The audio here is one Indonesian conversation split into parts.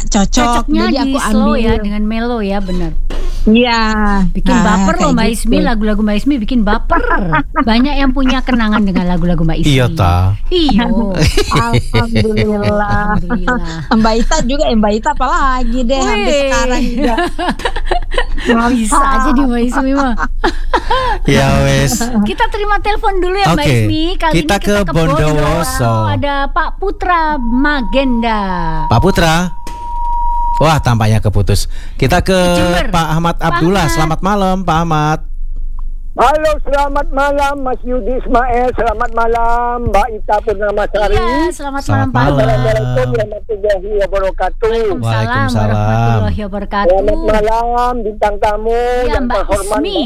cocok. Cocoknya Jadi di aku slow ambil. ya, dengan mellow ya, benar. Iya. Bikin baper loh Mbak gitu. Ismi, lagu-lagu Mbak Ismi bikin baper. Banyak yang punya kenangan dengan lagu-lagu Mbak Ismi. Iya ta. Iyo. Alhamdulillah. Mbak Ita juga, Mbak Ita apalagi deh sampai Wih. sekarang juga. Bisa aja di Mbak Ismi mah. Ya wes. Kita terima telepon dulu ya Mbak Oke. Ismi. Kali Kita ini ke Bondowoso. Ada Pak Putra Magenda. Pak Putra. Wah, tampaknya keputus. Kita ke Jember. Pak Ahmad Abdullah. Ahmad. Selamat malam, Pak Ahmad. Halo, selamat malam Mas Yudi Ismail, selamat malam Mbak Ita Purnamasari. Iya, selamat Selamat malam Pak. malam. Assalamualaikum warahmatullahi wabarakatuh. Waalaikumsalam Waalaikumsalam. warahmatullahi wabarakatuh. Selamat malam bintang tamu Ya, yang Mbak terhormat. Ismi.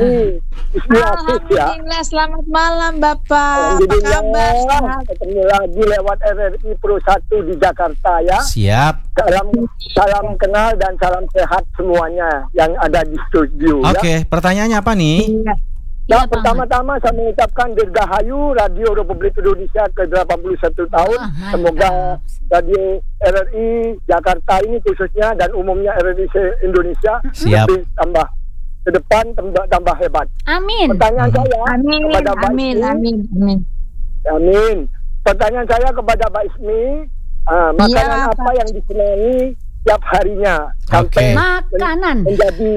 Ismi Afif ya. Alhamdulillah, selamat malam Bapak. Apa kabar? Alhamdulillah, ketemu lagi lewat RRI Pro 1 di Jakarta ya. Siap. Salam kenal dan salam sehat semuanya yang ada di studio ya. Oke, pertanyaannya apa nih? Iya. Nah, Iya, Pak pertama-tama saya mengucapkan dirgahayu Radio Republik Indonesia ke-81 tahun. Wah, mantap. Semoga Radio RRI Jakarta ini khususnya dan umumnya RRI Indonesia Siap. lebih tambah ke depan tambah hebat. Amin. Pertanyaan saya Amin, kepada Mbak amin, Ismi. amin, amin. Amin. Pertanyaan saya kepada Mbak Ismi, makanan Iya, apa Pak. yang disenangi tiap harinya sampai Oke. Makanan. menjadi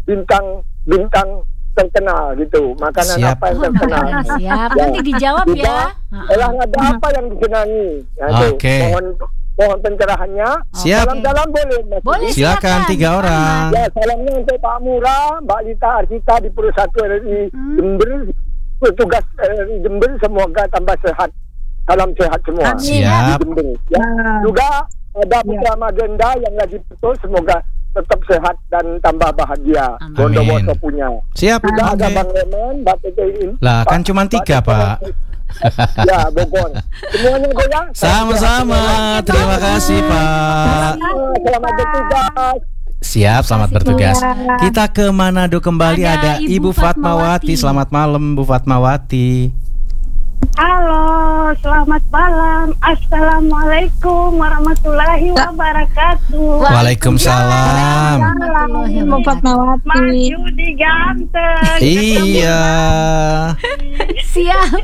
bintang terkenal gitu. Makanan Siap. apa yang Oh, terkenal? makanan. Siap. Ya. Nanti dijawab Juga, ya. olahraga apa yang disenangi? Ya, itu. Oke. Mohon pencerahannya. Siap. Salam-salam boleh, Mas Boleh. Yudi? Silakan 3 orang. Ya, salamnya untuk Pak Murah, Mbak Lita Arsita di Pro 1 RRI Jember, petugas RRI Jember, semoga tambah sehat. Salam sehat semua. Amin. Di Siap. Jember. Ya. Juga ada Putra Magenda yang lagi betul, semoga tetap sehat dan tambah bahagia. Amin. Bondowoso punya. Siap. Juga ada Oke. Bang Leman, Mbak Tete. Lah, kan cuma 3, Pak. Ya, Bogor. Semuanya goyang. Sama-sama. Terima kasih, Pak. Selamat bertugas. Siap, selamat bertugas. Kita ke Manado kembali. Ada Ada Ibu Ibu Fatmawati. Fatmawati. Selamat malam, Bu Fatmawati. Halo, selamat malam. Assalamualaikum warahmatullahi wabarakatuh. Waalaikumsalam. Warahmatullahi Bu wabarakatuh. Fatmawati. Mas Yudi ganteng. Iya. Siap.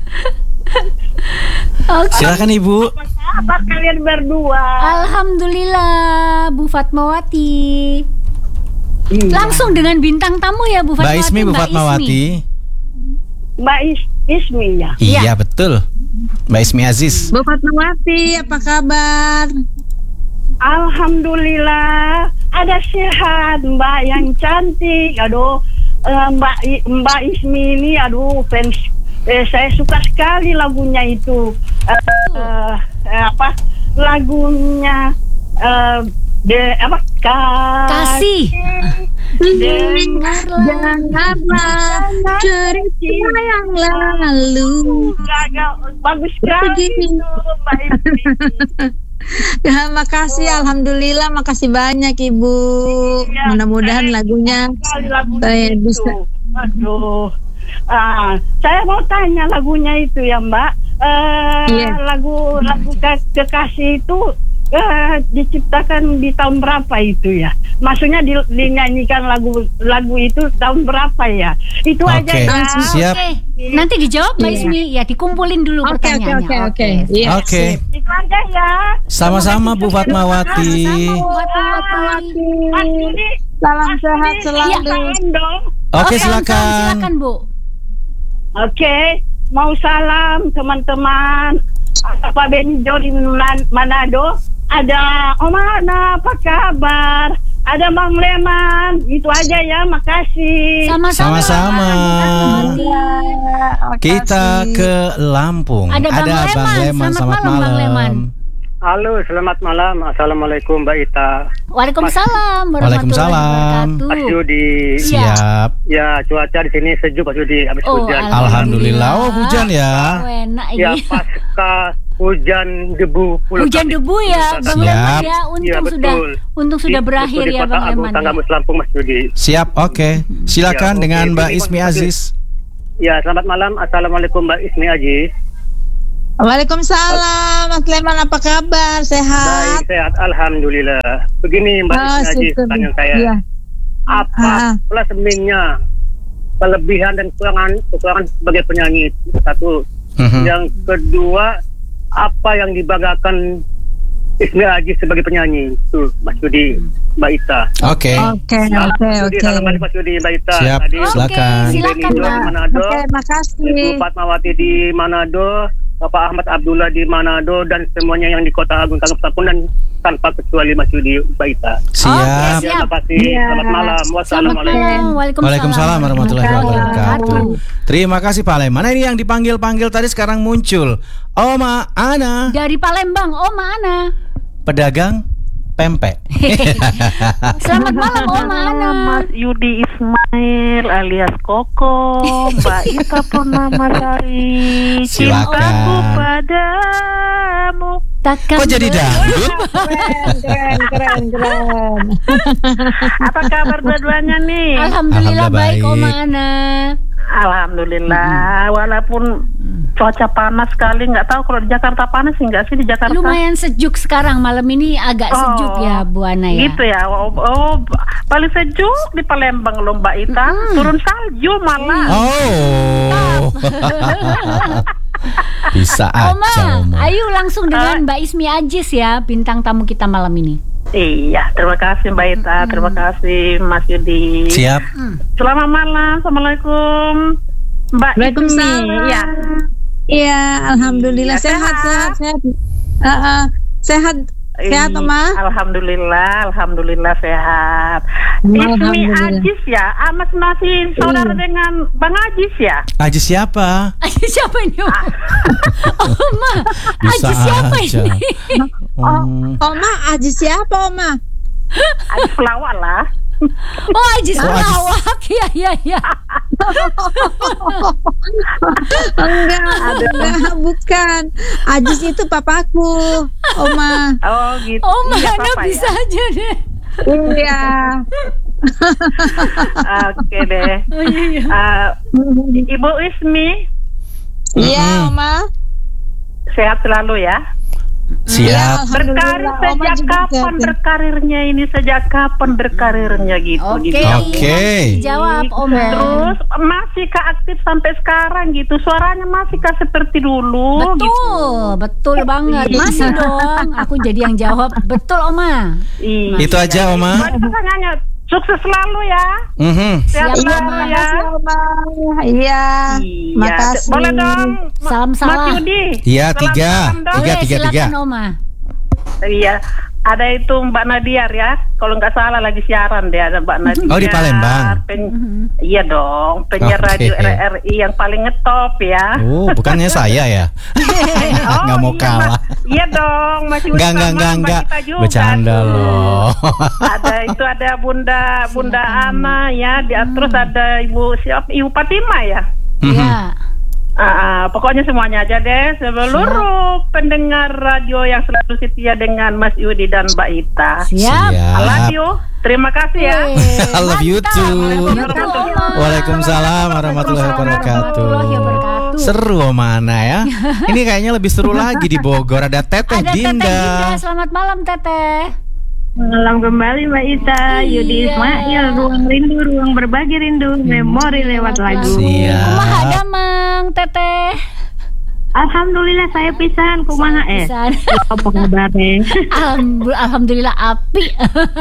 Oke. Silakan Ibu. Apa kalian berdua? Alhamdulillah Bu Fatmawati. Langsung dengan bintang tamu ya Bu Mbak Fatmawati. Ismi, Bu Fatmawati. Mbak Ismi ya. Iya, betul. Mbak Ismi Aziz. Bu Fatmawati, apa kabar? Alhamdulillah. Ada sehat Mbak yang cantik. Aduh, Mbak Ismi ini aduh fans. Saya suka sekali lagunya itu. Apa lagunya? Kasih. Janganlah cerita yang lalu. Bagus sekali itu Mbak Ismi. Ya, makasih, alhamdulillah, makasih banyak Ibu. Ya, Mudah-mudahan lagunya sekali lagunya saya itu. bisa. Aduh. Saya mau tanya lagunya itu ya Mbak. Iya. Lagu Kekasih itu diciptakan di tahun berapa itu ya? Maksudnya dinyanyikan lagu itu tahun berapa ya? Itu Oke. aja ya. Siap. Oke. Nanti dijawab Mbak Iya. Ismi. Ya, dikumpulin dulu Oke, pertanyaannya. oke. Iya, Oke. sip. Itu aja ya. Sama-sama Bu Fatmawati. Bu Fatmawati. Mas Yudi, Salam Mas sehat Yudi, selalu. salam dong. Oke, langsung, silakan. Silakan Bu. Oke, mau salam teman-teman. Pak Benijo di Manado. Ada Om Ana, apa kabar? Ada Bang Leman. Itu aja ya, makasih. Sama-sama. Iya, makasih. Kita ke Lampung. Ada Bang Leman. Selamat malam, Bang Leman. Halo, selamat malam. Assalamualaikum Mbak Ita. Waalaikumsalam Waalaikumsalam. warahmatullahi Mas wabarakatuh. Yudi. Siap. Ya, cuaca di sini sejuk Mas Yudi, habis Oh, hujan. Alhamdulillah. Oh, hujan ya. Oh, enak Ya, ini. pasca hujan debu. Hujan debu ya, Bang Siap. Leman ya. Iya, Untung sudah berakhir di ya, Kota Bang Agung, Leman. Tanggamus Ya. Lampung Mas Yudi. Siap. Oke. Silakan Ya, oke. dengan Mbak Ini Ismi Mas Yudi. Aziz. Ya, selamat malam. Assalamualaikum Mbak Ismi Aziz. Waalaikumsalam, Mas Leman, apa kabar? Sehat? Baik, sehat, alhamdulillah. Begini Mbak Ismi, tanya saya. Iya. Apa plus minusnya, kelebihan dan kekurangan sebagai penyanyi? Itu satu. Yang kedua, apa yang dibanggakan Ismi Aziz sebagai penyanyi? Itu Mas Yudi, Mbak Ita. Oke. Salam balik Mas Yudi, Mbak Ita. Siap, silakan. Silakan, Di Mbak. Manado, Oke, makasih. Ibu Fatmawati di Manado, Bapak Ahmad Abdullah di Manado, dan semuanya yang di Kota Agung Tanggerang dan tanpa kecuali Mas Yudi, Mbak Ita. Siap. Terima kasih. Selamat malam. Wassalamualaikum. Waalaikumsalam warahmatullahi wabarakatuh. Terima kasih Pak Leman. Mana ini yang dipanggil-panggil tadi sekarang muncul? Oma Ana, Dari Palembang, Oma Ana. pedagang pempek. Selamat malam, Oma Ana. Mas Yudi Ismail alias Koko, Mbak Ita Purnamasari. Silakan. Cintaku padamu. Takkan Kok jadi dangdut? Keren. Apa kabar dua-duanya nih? Alhamdulillah baik, baik. Oma Ana. Alhamdulillah, walaupun cuaca panas sekali, nggak tahu kalau di Jakarta panas sih nggak sih di Jakarta? Lumayan sejuk sekarang, malam ini agak sejuk ya Bu Ana ya. Gitu ya. Paling sejuk di Palembang loh Mbak Ita. Turun salju malah. Oh. Bisa Oma, aja Oma. ayo langsung dengan Mbak Ismi Aziz ya, bintang tamu kita malam ini. Iya, terima kasih Mbak Ita, terima kasih Mas Yudi. Siap. Selamat malam, assalamualaikum Mbak Ismi. Waalaikumsalam. Ya. Iya, alhamdulillah Iya, sehat. Sehat, Oma. Alhamdulillah sehat. Ismi Alhamdulillah. Aziz ya, Mas masih saudara dengan Bang Aziz ya? Aziz siapa? Aziz siapa ini? Oma, Bisa Aziz siapa aja. ini? Oma, Aziz siapa, Oma? Aziz pelawak lah. Oh, Aziz pelawak. Iya. Enggak, bukan. Aziz itu papaku, Oma. Oh gitu. Oma Iya, Ana Papa, bisa ya? aja deh. Iya. Oke deh. Oh, iya. Ibu Ismi Iya, Oma. sehat selalu ya. Siap. Berkarir Alhamdulillah, Oma sejak juga kapan sehat. berkarirnya ini? Sejak kapan berkarirnya gitu? Oke. gitu. Oke. Jawab Oma. Terus masihkah aktif sampai sekarang gitu? Suaranya masihkah seperti dulu? Betul, Gitu? betul banget. Masih dong. Aku jadi yang jawab. Betul, Oma. Iya. Itu aja Oma. Buat pertanyaannya, sukses selalu ya. Siap, Sehat Iya, selalu ya. makasih, Oma. Iya. Iya. Makasih. Boleh dong. Salam Mas salah. Yudi. Iya, Salam tiga. salam dong. Tiga. Oke, silakan Oma. Iya. Ada itu Mbak Nadiar ya. Kalau nggak salah lagi siaran deh, ada Mbak Nadiar. Oh, di Palembang. Iya dong, penyiar Oke. radio RRI yang paling ngetop ya. Oh, bukannya saya ya? Nggak mau iya, kalah. Iya dong, masih Enggak. Bercanda loh. Ada Bunda Ana ya, terus ada Ibu Fatima ya. Iya. Pokoknya semuanya aja deh, seluruh pendengar radio yang selalu setia dengan Mas Yudi dan Mbak Ita. Siap. I love you. Terima kasih ya. I love you too. Betul, Oma. Waalaikumsalam warahmatullahi wabarakatuh. Warahmatullahi wabarakatuh. Seru mana ya? Ini kayaknya lebih seru lagi di Bogor. Ada Teteh Ada Teteh Dinda. Dinda. Selamat malam, Teteh. Malam kembali Mbak Ita, Yudi Iya. Ismail, ruang rindu, ruang berbagi rindu, memori lewat lagu. Siap. Kumaha damang, Teteh. Alhamdulillah saya pisan, kumaha Pisan. Apa kabarnya? Alhamdulillah api.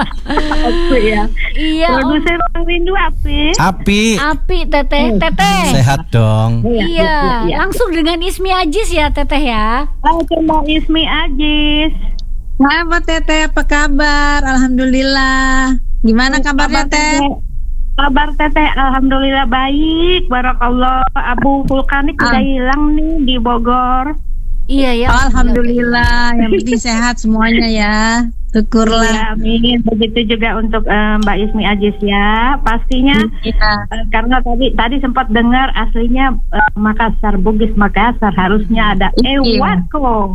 Apa ya? Iya, Om. Produser ruang rindu apa? Api. Api, Teteh. Teteh. Sehat dong. Iya, langsung dengan Ismi Aziz ya, Teteh ya. Oke Mbak Ismi Aziz. Hai, Mbak Teteh, apa kabar? Alhamdulillah. Gimana kabarnya, Teh? Kabar Teteh, alhamdulillah baik. Barakallah. Abu vulkanik udah hilang nih di Bogor. Iya ya. Alhamdulillah, yang penting sehat semuanya ya. Syukurlah. Ya, amin. Begitu juga untuk Mbak Ismi Aziz ya. Pastinya Iya. karena tadi sempat dengar aslinya Makassar, Bugis Makassar, harusnya ada Ewako.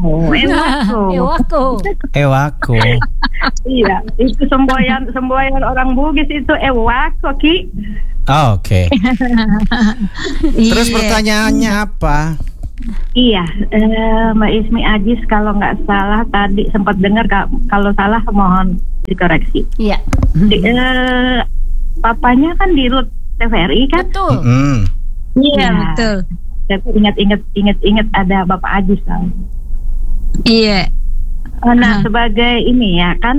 Ewako. Iya, itu semboyan orang Bugis itu Ewako Ki. Oh, oke. Terus Iya. pertanyaannya apa? Iya, Mbak Ismi Ajis kalau nggak salah tadi sempat dengar, kalau salah mohon dikoreksi. Iya. Papanya kan di Rut TVRI kan? Betul. Iya, betul. Tapi ingat ada Bapak Ajis kan? Iya. Nah, sebagai ini ya kan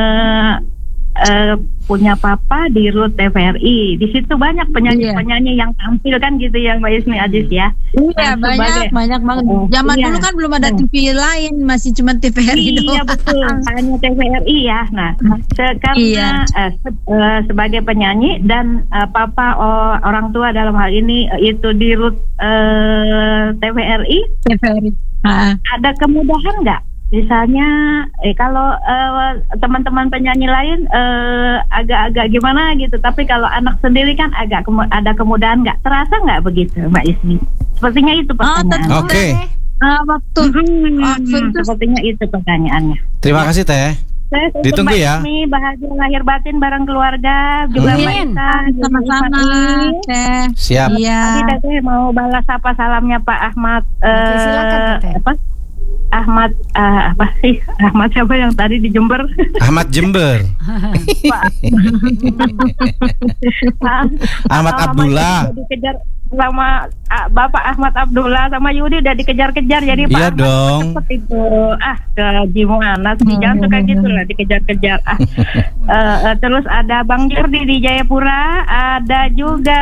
punya papa di Rut TVRI. Di situ banyak penyanyi-penyanyi yang tampil kan gitu ya Mbak Ismi Ajis ya. Iya, banyak banget. Zaman dulu kan belum ada TV lain, masih cuma TVRI doang. Iya betul, hanya TVRI ya. Nah, karena sebagai penyanyi dan papa orang tua dalam hal ini itu di Rut TVRI. Ada kemudahan nggak? Misalnya kalau teman-teman penyanyi lain agak-agak gimana gitu, tapi kalau anak sendiri kan agak ada kemudahan nggak? Terasa nggak begitu Mbak Ismi? Sepertinya itu pertanyaan. Oke. Waktu itu sepertinya itu pertanyaannya. Terima kasih Teh. Ditunggu Mbak ya. Ismi bahagia lahir batin bareng keluarga juga Mbak Ita. Sama-sama. Siap. Iya. Tadi Teh mau balas apa salamnya Pak Ahmad. Silakan Teh. Ahmad Ahmad siapa yang tadi di Jember? Ahmad Jember. Ahmad Abdullah. Dikejar sama Bapak Ahmad Abdullah sama Yudi udah dikejar-kejar, jadi Pak Iya Ahmad dong. cepet itu gimana sih, jangan suka gitu lah dikejar-kejar. Terus ada Bang Jordi di Jayapura, ada juga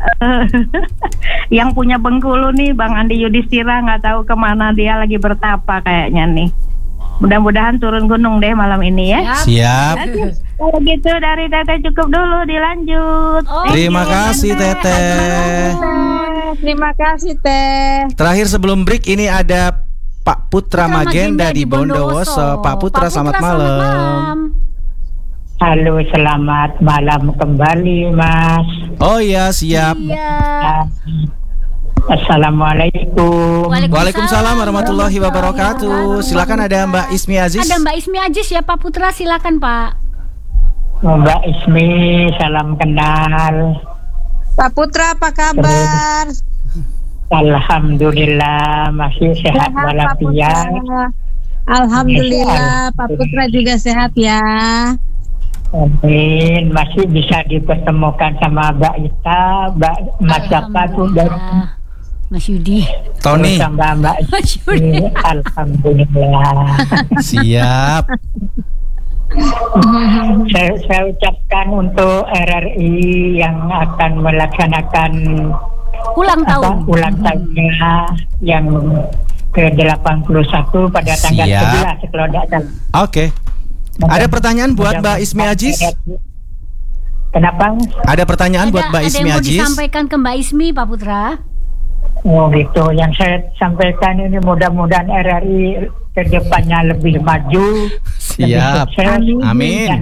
yang punya Bengkulu nih Bang Andi Yudhistira, nggak tahu kemana dia lagi bertapa kayaknya nih. Mudah-mudahan turun gunung deh malam ini ya. Siap. Kalau gitu dari Teteh cukup dulu, dilanjut. Terima kasih Teteh. Terima kasih Teh. Terakhir sebelum break ini ada Pak Putra Magenda di Bondowoso. Pak Putra, selamat malam. Halo, selamat malam kembali Mas. Oh ya, siap. Assalamualaikum. Waalaikumsalam warahmatullahi wabarakatuh. Silakan, ada Mbak Ismi Ajis. Ada Mbak Ismi Ajis ya Pak Putra, silakan Pak. Mbak Ismi, salam kenal. Pak Putra, apa kabar? Alhamdulillah masih sehat walafiat. Alhamdulillah, Pak Putra juga sehat ya. Amin. Masih bisa dipertemukan sama Mbak Ita, Mas Jaka tuh, Mas Yudi, Tony, sama Mbak Ismi. Alhamdulillah. Siap. Saya ucapkan untuk RRI yang akan melaksanakan ulang tahunnya yang ke-81 pada tanggal 11 kalau tidak salah. Oke. Ada pertanyaan buat Mbak Ismi Ajis? Kenapa? Ada pertanyaan buat Mbak Ismi Ajis? Ada yang mau Ajis? disampaikan ke Mbak Ismi, Pak Putra? Oh gitu. Yang saya sampaikan ini mudah-mudahan RRI ke depannya lebih maju. Siap. Lebih sukses. Amin. Dan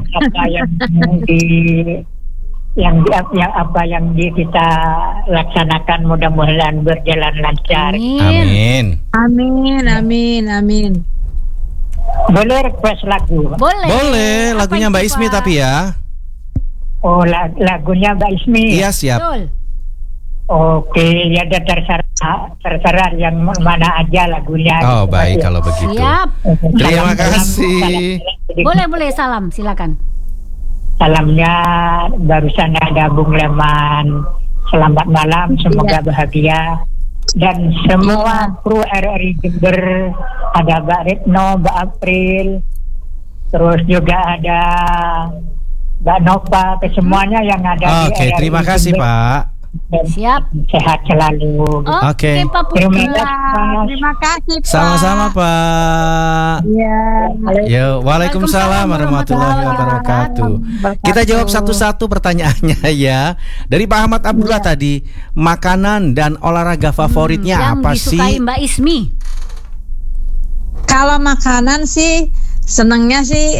apa yang kita laksanakan mudah-mudahan berjalan lancar. Amin. Amin. Boleh request lagu? Boleh. Lagunya Mbak Ismi tapi ya. Oh, lagunya Mbak Ismi. Iya, siap. Betul. Oke, ya ada terserah yang mana aja lagunya. Oh, baik kalau begitu. Siap. Terima kasih. Boleh, salam, silakan. Salamnya barusan ada Bung Leman. Selamat malam, semoga bahagia. Dan semua kru RRI Jember, ada Mbak Retno, Mbak April, terus juga ada Mbak Nova, kesemuanya yang ada di RRI. Oke, terima kasih Jember. Pak. Sehat selalu. Oke, Pak Putra. Terima kasih Pak. Sama-sama Pak. Iya. Yo, waalaikumsalam warahmatullahi wabarakatuh. Kita jawab satu-satu pertanyaannya ya. Dari Pak Ahmad Abdullah tadi, makanan dan olahraga favoritnya apa sih? Yang disukai Mbak Ismi. Kalau makanan sih senengnya sih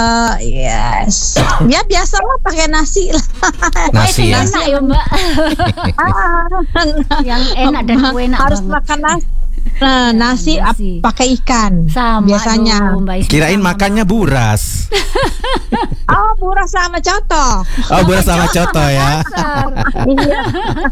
ya biasa lah, pakai nasi lah. Nasi ya. Enak ya Mbak. Yang enak dan enak harus banget. makan nasi. Nah, nasi pakai ikan Sama biasanya. Mbak Ismi. Kirain makannya buras. Oh, Burah sama Coto. Oh, Burah sama Coto ya. Iya.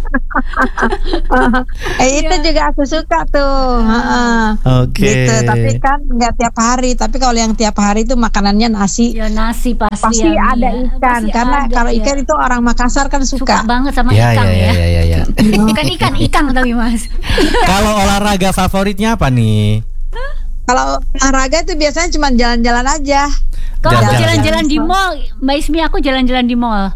Itu juga aku suka tuh. Oke. Gitu. Tapi kan nggak tiap hari. Tapi kalau yang tiap hari itu makanannya nasi. Ya nasi pasti Pasti ada ya. ikan. Pasti Karena ada, kalau ya. ikan itu orang Makassar kan Suka suka. banget sama Ya, ikan ya. Bukan ikan tapi Mas. Kalau olahraga favoritnya apa nih? Kalau olahraga itu biasanya cuma jalan-jalan aja. Kalau Jalan-jalan. jalan-jalan di mall, Mbak Ismi, aku jalan-jalan di mall.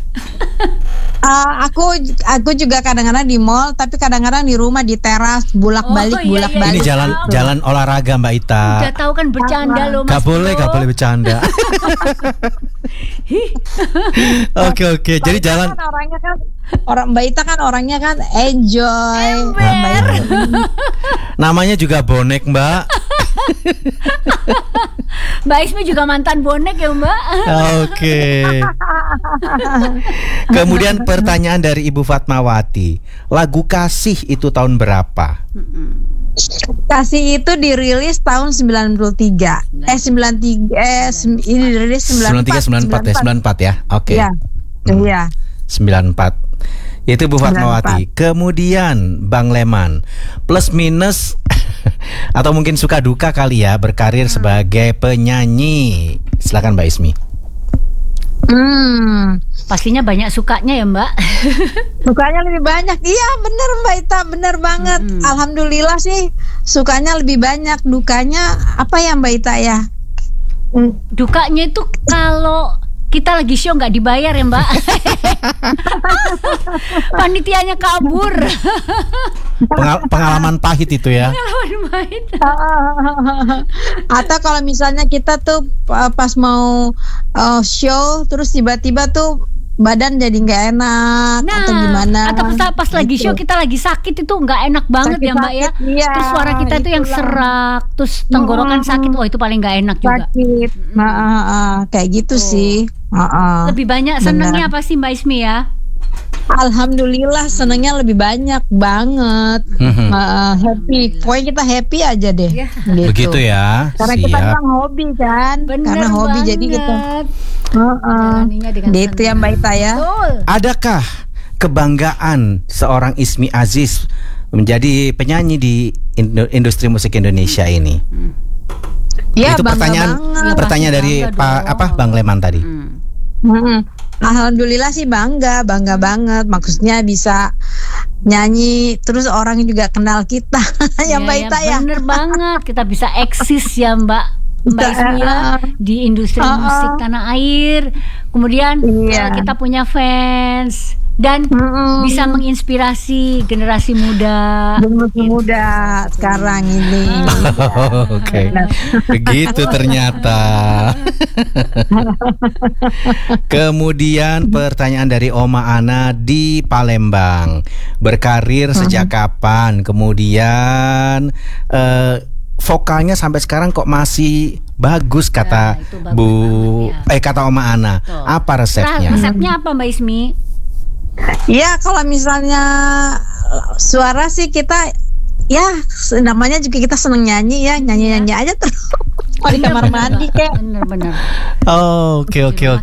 Aku juga kadang-kadang di mall, tapi kadang-kadang di rumah di teras bolak-balik. Ini jalan olahraga Mbak Ita. Udah tahu kan bercanda loh Mas. Gak boleh bercanda. Oke. Jadi jalan. Kan orangnya kan Mbak Ita kan orangnya kan enjoy. Namanya juga bonek Mbak. Mbak Ismi juga mantan bonek ya Mbak. Oke. Kemudian pertanyaan dari Ibu Fatmawati, lagu Kasih itu tahun berapa? Kasih itu dirilis tahun 93. Ini dirilis 94 ya. Oke. Iya. 94. Itu Bu Fatmawati. Kemudian Bang Leman, plus minus atau mungkin suka duka kali ya berkarir sebagai penyanyi. Silakan Mbak Ismi. Pastinya banyak sukanya ya Mbak. Sukanya lebih banyak. Iya bener Mbak Ita, bener banget. Alhamdulillah sih sukanya lebih banyak. Dukanya apa ya Mbak Ita ya? Dukanya itu kalau kita lagi show nggak dibayar ya Mbak. Panitianya kabur. Pengalaman pahit itu ya. Pengalaman pahit. Atau kalau misalnya kita tuh pas mau show terus tiba-tiba tuh badan jadi nggak enak atau gimana? Atau pas lagi show kita lagi sakit itu nggak enak banget ya Mbak ya. Iya, terus suara kita itu yang serak, terus tenggorokan sakit, itu paling nggak enak juga. Sakit, kayak gitu sih. Lebih banyak senengnya apa sih Mbak Ismi ya? Alhamdulillah senengnya lebih banyak banget. Happy, pokoknya kita happy aja deh. Gitu. Begitu ya. Karena kita memang hobi kan. Karena hobi jadi kita. Gitu ya Mbak Ita ya. Adakah kebanggaan seorang Ismi Aziz menjadi penyanyi di industri musik Indonesia ini? Ya, itu pertanyaan dari Bang Leman tadi. Alhamdulillah sih bangga banget. Maksudnya bisa nyanyi terus orang juga kenal kita. Ya Mbak Ita ya. Bener banget, kita bisa eksis ya Mbak Ismi ya di industri musik tanah air. Kemudian kita punya fans dan bisa menginspirasi generasi muda. Sekarang ini. Oke. Begitu ternyata. Kemudian pertanyaan dari Oma Ana di Palembang. Berkarir sejak kapan? Kemudian vokalnya sampai sekarang kok masih bagus kata kata Oma Ana. Apa resepnya? Resepnya apa Mbak Ismi? Ya kalau misalnya suara sih kita ya namanya juga kita seneng nyanyi ya, nyanyi aja terus. Di kamar mandi kayak. Bener. Oke.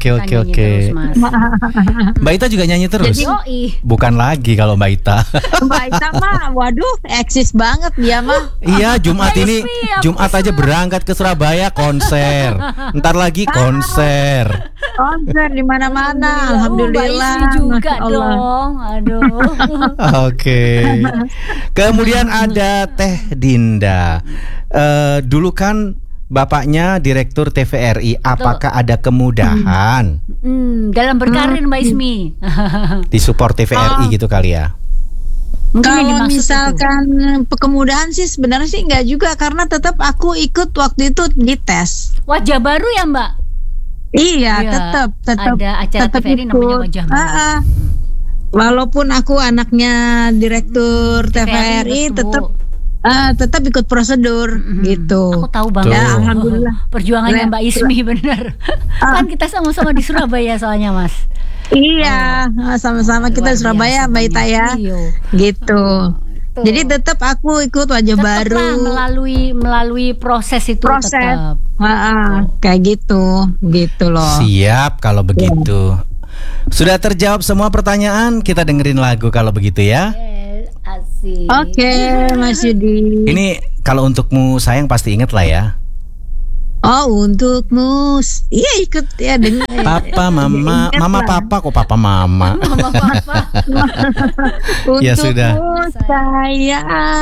Mbak Ita juga nyanyi terus? Bukan lagi kalau Mbak Ita. Mbak Ita mah, waduh, eksis banget dia mah. Iya, Jumat aja berangkat ke Surabaya konser. Ntar lagi konser di mana-mana. Alhamdulillah. Juga dong. Aduh. Oke. Kemudian ada Teh Dinda. Dulu kan bapaknya direktur TVRI. Apakah ada kemudahan dalam berkarir Mbak Ismi? Di support TVRI gitu kali ya? Kalau misalkan kemudahan sih sebenarnya sih enggak juga, karena tetap aku ikut waktu itu di tes. Wajah baru ya Mbak? Iya, tetap ada acara TVRI namanya Wajah Baru. Walaupun aku anaknya direktur TVRI tetap ikut prosedur gitu. Aku tahu banget. Ya, alhamdulillah. Perjuangannya Mbak Ismi bener. Kan kita sama-sama di Surabaya soalnya Mas. Iya, sama-sama kita di Surabaya Mbak Ita ya. Gitu. Jadi tetap aku ikut wajah baru. Melalui proses itu tetap. Kayak gitu loh. Siap kalau begitu. Sudah terjawab semua pertanyaan, kita dengerin lagu kalau begitu ya. Asik. Oke, Mas Yudi. Ini kalau untukmu sayang pasti inget lah ya. Oh, untukmu. Iya, ikut ya dengar. Papa, mama, mama papa kok papa mama. Mama papa. Ya sudah. Saya.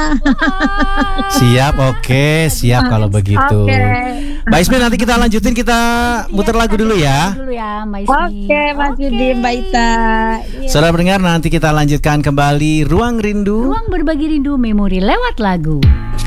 Siap, oke, siap kalau begitu. Mbak Ismi, nanti kita lanjutin, kita muter lagu dulu ya. Oke, Mas Yudi, Mbak Ita. Saudara pendengar, nanti kita lanjutkan kembali Ruang Rindu. Ruang berbagi rindu memori lewat lagu.